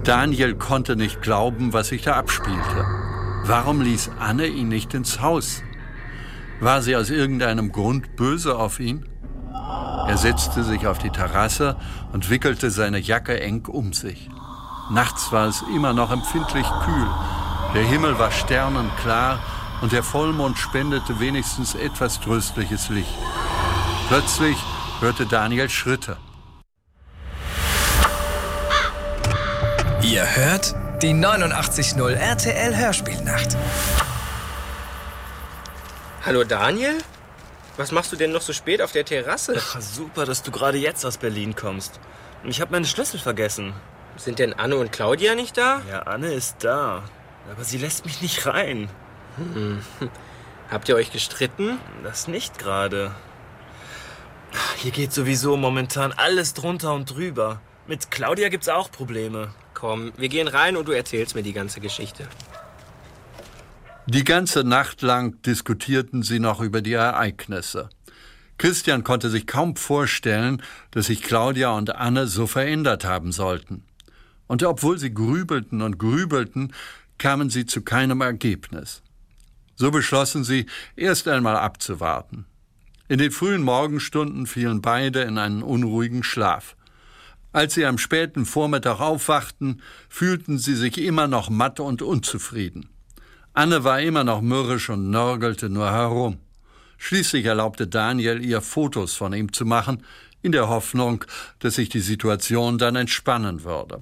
Daniel konnte nicht glauben, was sich da abspielte. Warum ließ Anne ihn nicht ins Haus? War sie aus irgendeinem Grund böse auf ihn? Er setzte sich auf die Terrasse und wickelte seine Jacke eng um sich. Nachts war es immer noch empfindlich kühl. Der Himmel war sternenklar und der Vollmond spendete wenigstens etwas tröstliches Licht. Plötzlich hörte Daniel Schritte. Ihr hört die 89.0 RTL Hörspielnacht. Hallo Daniel? Was machst du denn noch so spät auf der Terrasse? Ach, super, dass du gerade jetzt aus Berlin kommst. Ich habe meine Schlüssel vergessen. Sind denn Anne und Claudia nicht da? Ja, Anne ist da. Aber sie lässt mich nicht rein. Habt ihr euch gestritten? Das nicht gerade. Hier geht sowieso momentan alles drunter und drüber. Mit Claudia gibt's auch Probleme. Komm, wir gehen rein und du erzählst mir die ganze Geschichte. Die ganze Nacht lang diskutierten sie noch über die Ereignisse. Christian konnte sich kaum vorstellen, dass sich Claudia und Anne so verändert haben sollten. Und obwohl sie grübelten und grübelten, kamen sie zu keinem Ergebnis. So beschlossen sie, erst einmal abzuwarten. In den frühen Morgenstunden fielen beide in einen unruhigen Schlaf. Als sie am späten Vormittag aufwachten, fühlten sie sich immer noch matt und unzufrieden. Anne war immer noch mürrisch und nörgelte nur herum. Schließlich erlaubte Daniel ihr, Fotos von ihm zu machen, in der Hoffnung, dass sich die Situation dann entspannen würde.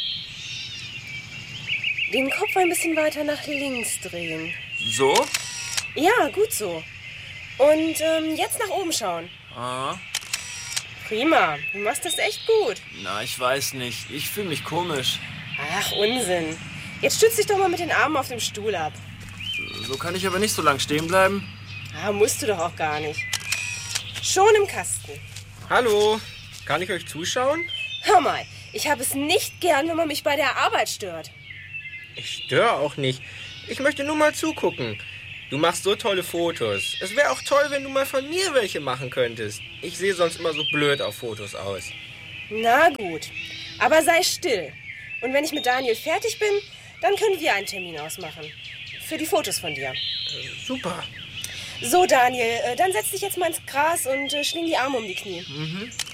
Den Kopf ein bisschen weiter nach links drehen. So? Ja, gut so. Und jetzt nach oben schauen. Ah. Prima, du machst das echt gut. Na, ich weiß nicht. Ich fühle mich komisch. Ach, Unsinn. Jetzt stütz dich doch mal mit den Armen auf dem Stuhl ab. So kann ich aber nicht so lang stehen bleiben. Ah, musst du doch auch gar nicht. Schon im Kasten. Hallo, kann ich euch zuschauen? Hör mal, ich habe es nicht gern, wenn man mich bei der Arbeit stört. Ich störe auch nicht. Ich möchte nur mal zugucken. Du machst so tolle Fotos. Es wäre auch toll, wenn du mal von mir welche machen könntest. Ich sehe sonst immer so blöd auf Fotos aus. Na gut, aber sei still. Und wenn ich mit Daniel fertig bin, dann können wir einen Termin ausmachen. Für die Fotos von dir. Super. So, Daniel, dann setz dich jetzt mal ins Gras und schling die Arme um die Knie.